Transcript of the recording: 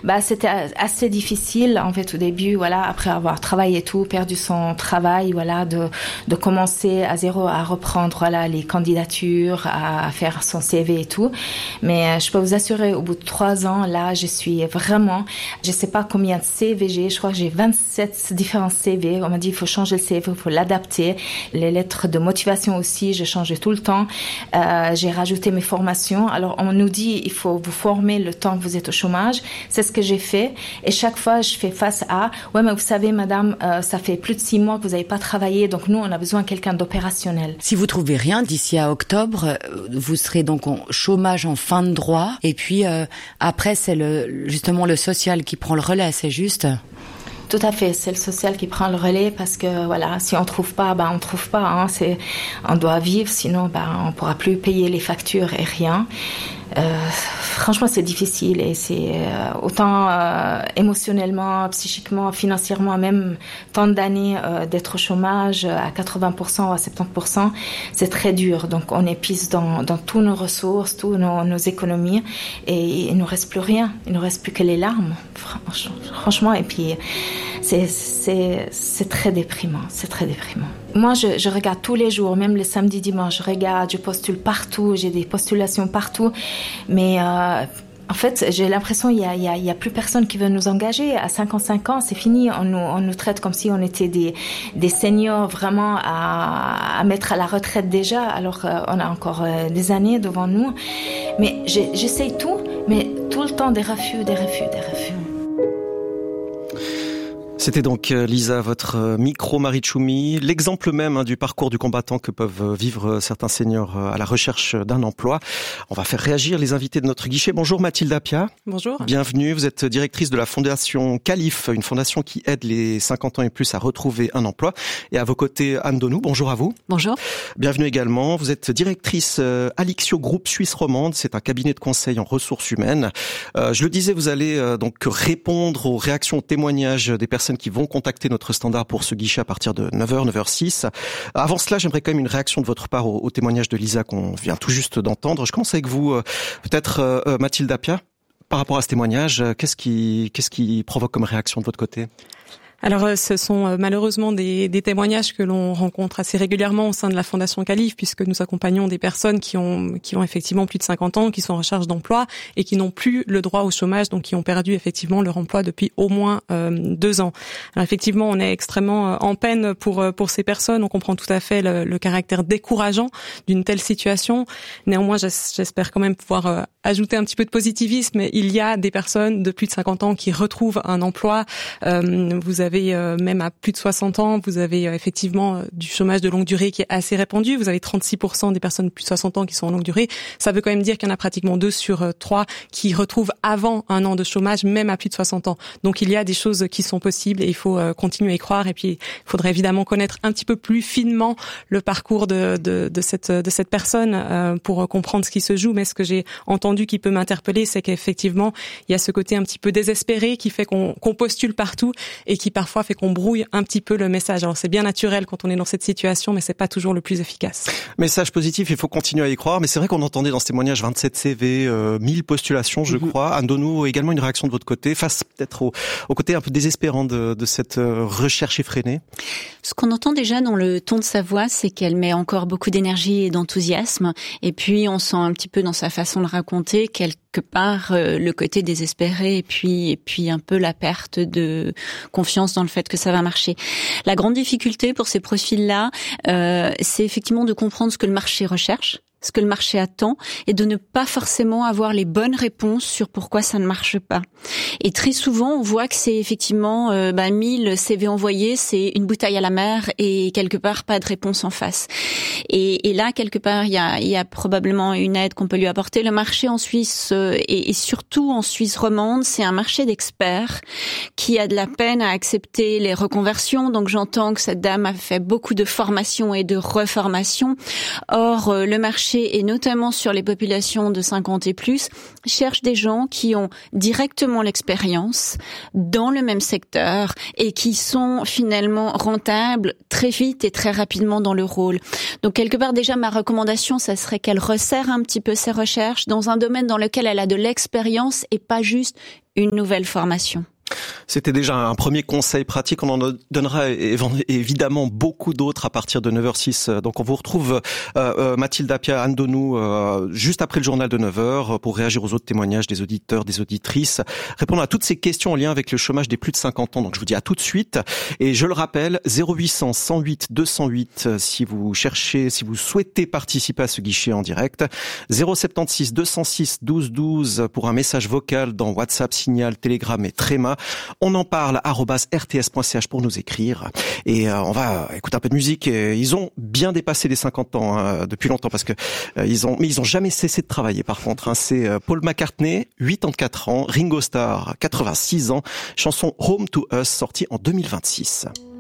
C'était assez difficile en fait au début, voilà, après avoir travaillé et tout, perdu son travail, voilà, de commencer à zéro, à reprendre, voilà, les candidatures, à faire son CV et tout. Mais je peux vous assurer, au bout de 3 ans, là, je suis vraiment, je sais pas combien de CV j'ai, je crois que j'ai 27 différents CV. On m'a dit, il faut changer le CV, il faut l'adapter. Les lettres de motivation aussi, je change tout le temps. J'ai rajouté mes formations. Alors, on nous dit, il faut vous former le temps que vous êtes au chômage. C'est ce que j'ai fait. Et chaque fois, je fais face à, ouais, mais vous savez, madame, ça fait plus de 6 mois que vous n'avez pas travaillé. Donc, nous, on a besoin de quelqu'un d'opérationnel. Si vous trouvez rien d'ici à octobre, vous serez donc en chômage en fin de droit. Et puis, après, c'est justement le social qui prend le relais, c'est juste? Tout à fait, c'est le social qui prend le relais parce que voilà, si on trouve pas, on trouve pas. Hein, on doit vivre, sinon on pourra plus payer les factures et rien. Franchement, c'est difficile et c'est autant émotionnellement, psychiquement, financièrement, même tant d'années d'être au chômage à 80% ou à 70%, c'est très dur. Donc, on épuise dans toutes nos ressources, toutes nos économies et il nous reste plus rien. Il nous reste plus que les larmes, franchement. Et puis, c'est très déprimant. C'est très déprimant. Moi, je regarde tous les jours, même les samedis, dimanches, je postule partout, j'ai des postulations partout. Mais en fait, j'ai l'impression qu'il y a plus personne qui veut nous engager. À 55 ans, c'est fini. On nous traite comme si on était des seniors vraiment à mettre à la retraite déjà, alors qu'on a encore des années devant nous. Mais j'essaye tout, mais tout le temps des refus. C'était donc Lisa, votre micro Marie Tchoumi, l'exemple même du parcours du combattant que peuvent vivre certains seniors à la recherche d'un emploi. On va faire réagir les invités de notre guichet. Bonjour Mathilde Appia. Bonjour. Bienvenue, vous êtes directrice de la fondation Calif, une fondation qui aide les 50 ans et plus à retrouver un emploi. Et à vos côtés, Anne Donou, bonjour à vous. Bonjour. Bienvenue également, vous êtes directrice Alixio Group Suisse Romande, c'est un cabinet de conseil en ressources humaines. Je le disais, vous allez donc répondre aux réactions, aux témoignages des personnes qui vont contacter notre standard pour ce guichet à partir de 9h, 9h06. Avant cela, j'aimerais quand même une réaction de votre part au témoignage de Lisa qu'on vient tout juste d'entendre. Je commence avec vous, peut-être Mathilde Appia. Par rapport à ce témoignage, qu'est-ce qui provoque comme réaction de votre côté ? Alors, ce sont malheureusement des témoignages que l'on rencontre assez régulièrement au sein de la Fondation Calif, puisque nous accompagnons des personnes qui ont effectivement plus de 50 ans, qui sont en recherche d'emploi et qui n'ont plus le droit au chômage, donc qui ont perdu effectivement leur emploi depuis au moins 2 ans. Alors effectivement, on est extrêmement en peine pour ces personnes. On comprend tout à fait le caractère décourageant d'une telle situation. Néanmoins, j'espère quand même pouvoir ajouter un petit peu de positivisme. Il y a des personnes de plus de 50 ans qui retrouvent un emploi. Vous avez même à plus de 60 ans, vous avez effectivement du chômage de longue durée qui est assez répandu. Vous avez 36% des personnes de plus de 60 ans qui sont en longue durée. Ça veut quand même dire qu'il y en a pratiquement 2 sur 3 qui retrouvent avant un an de chômage, même à plus de 60 ans. Donc il y a des choses qui sont possibles et il faut continuer à y croire. Et puis il faudrait évidemment connaître un petit peu plus finement le parcours de cette personne pour comprendre ce qui se joue. Mais ce que j'ai entendu qui peut m'interpeller, c'est qu'effectivement il y a ce côté un petit peu désespéré qui fait qu'on postule partout et qui parfois fait qu'on brouille un petit peu le message. Alors c'est bien naturel quand on est dans cette situation, mais c'est pas toujours le plus efficace. Message positif, il faut continuer à y croire. Mais c'est vrai qu'on entendait dans ce témoignage 27 CV, 1000 postulations, je crois. Anne Donou, également une réaction de votre côté, face peut-être au côté un peu désespérant de cette recherche effrénée. Ce qu'on entend déjà dans le ton de sa voix, c'est qu'elle met encore beaucoup d'énergie et d'enthousiasme. Et puis on sent un petit peu dans sa façon de raconter quelque part le côté désespéré et puis un peu la perte de confiance dans le fait que ça va marcher. La grande difficulté pour ces profils-là, c'est effectivement de comprendre ce que le marché recherche, ce que le marché attend, et de ne pas forcément avoir les bonnes réponses sur pourquoi ça ne marche pas. Et très souvent, on voit que c'est effectivement 1000 CV envoyés, c'est une bouteille à la mer et quelque part pas de réponse en face. Et là, quelque part, il y a probablement une aide qu'on peut lui apporter. Le marché en Suisse et surtout en Suisse romande, c'est un marché d'experts qui a de la peine à accepter les reconversions. Donc j'entends que cette dame a fait beaucoup de formations et de reformations. Or, le marché, et notamment sur les populations de 50 et plus, cherche des gens qui ont directement l'expérience dans le même secteur et qui sont finalement rentables très vite et très rapidement dans le rôle. Donc quelque part déjà ma recommandation, ça serait qu'elle resserre un petit peu ses recherches dans un domaine dans lequel elle a de l'expérience et pas juste une nouvelle formation. C'était déjà un premier conseil pratique. On en donnera évidemment beaucoup d'autres à partir de 9h06. Donc on vous retrouve Mathilde Appia, Anne Donou, juste après le journal de 9h pour réagir aux autres témoignages des auditeurs, des auditrices, répondre à toutes ces questions en lien avec le chômage des plus de 50 ans. Donc je vous dis à tout de suite. Et je le rappelle, 0800 108 208 si vous souhaitez participer à ce guichet en direct. 076 206 12 12 pour un message vocal dans WhatsApp, Signal, Telegram et Trema. On en parle @rts.ch pour nous écrire. Et on va écouter un peu de musique. Ils ont bien dépassé les 50 ans depuis longtemps parce que ils ont jamais cessé de travailler par contre. C'est Paul McCartney, 84 ans, Ringo Starr, 86 ans, chanson Home to Us sortie en 2026.